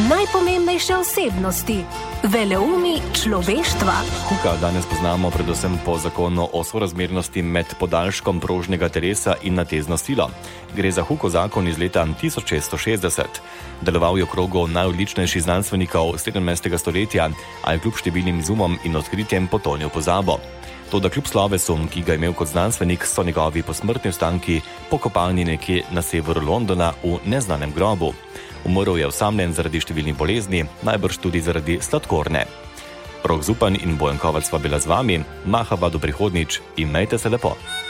Najpomembnejše osebnosti, veleumi človeštva. Huka danes poznamo predvsem po zakonu o sorazmernosti med podaljškom prožnega telesa in natezno silo. Gre za Hukov zakon iz leta 1660. Deloval je v krogu najodličnejših znanstvenikov 17. stoletja, a je kljub številnim izumom in odkritjem potonil v pozabo. Toda kljub slovesu, ki ga je imel kot znanstvenik, so njegovi posmrtni ostanki pokopani nekje na severu Londona v neznanem grobu. Umrl je osamljen zaradi številnih bolezni, najbrž tudi zaradi sladkorne. Rok Zupan in Bojan Kovac sva bila z vami, mahava do prihodnjič in imejte se lepo.